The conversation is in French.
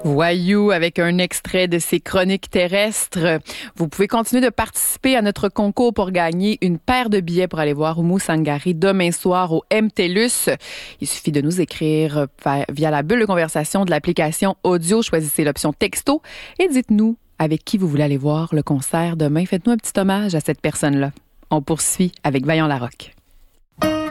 Voyou avec un extrait de ses chroniques terrestres. Vous pouvez continuer de participer à notre concours pour gagner une paire de billets pour aller voir Oumou Sangaré demain soir au MTLUS. Il suffit de nous écrire via la bulle de conversation de l'application audio. Choisissez l'option texto et dites-nous avec qui vous voulez aller voir le concert demain. Faites-nous un petit hommage à cette personne-là. On poursuit avec Vaillant Larocque.